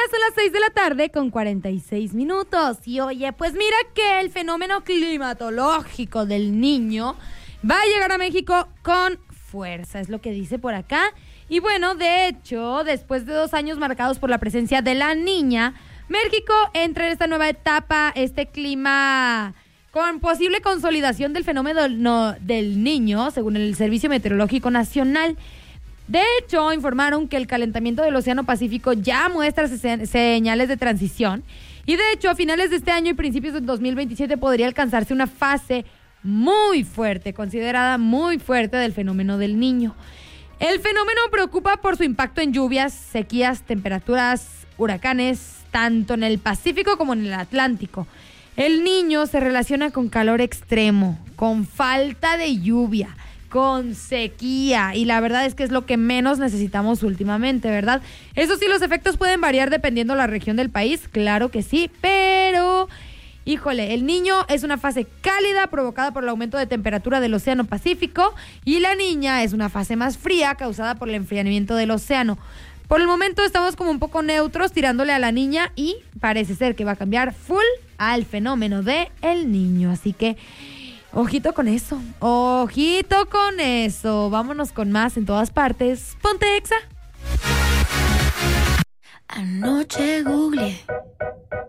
son las 6 de la tarde con 46 minutos. Y oye, pues mira que el fenómeno climatológico del Niño va a llegar a México con fuerza, es lo que dice por acá. Y bueno, de hecho, después de 2 años marcados por la presencia de la Niña, México entra en esta nueva etapa, este clima con posible consolidación del fenómeno del Niño, según el Servicio Meteorológico Nacional. De hecho, informaron que el calentamiento del Océano Pacífico ya muestra señales de transición y de hecho a finales de este año y principios del 2027 podría alcanzarse una fase muy fuerte, considerada muy fuerte del fenómeno del Niño. El fenómeno preocupa por su impacto en lluvias, sequías, temperaturas, huracanes, tanto en el Pacífico como en el Atlántico. El Niño se relaciona con calor extremo, con falta de lluvia, con sequía, y la verdad es que es lo que menos necesitamos últimamente, ¿verdad? Eso sí, los efectos pueden variar dependiendo de la región del país, claro que sí, pero híjole, el Niño es una fase cálida provocada por el aumento de temperatura del Océano Pacífico y la Niña es una fase más fría causada por el enfriamiento del océano. Por el momento estamos como un poco neutros tirándole a la Niña y parece ser que va a cambiar full al fenómeno de el Niño, así que ojito con eso, ojito con eso. Vámonos con más en todas partes. Ponte Exa. Anoche googleé